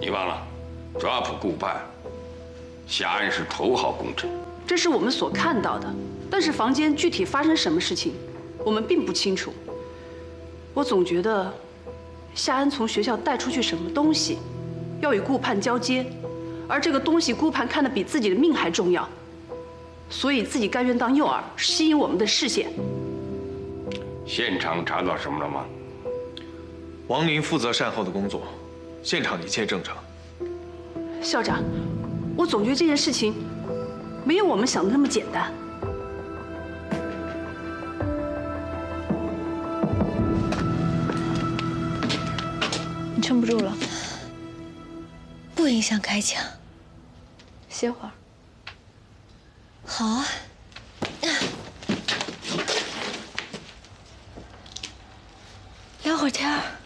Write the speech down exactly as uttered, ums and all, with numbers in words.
你忘了，抓捕顾盼，夏安是头号功臣。 这是我们所看到的，但是房间具体发生什么事情，我们并不清楚。我总觉得，夏安从学校带出去什么东西，要与顾盼交接，而这个东西顾盼看得比自己的命还重要，所以自己甘愿当诱饵，吸引我们的视线。 现场查到什么了吗？ 王林负责善后的工作，现场一切正常。 校长，我总觉得这件事情没有我们想的那么简单。 你撑不住了，不影响开枪。歇会儿。好啊。聊会儿天儿。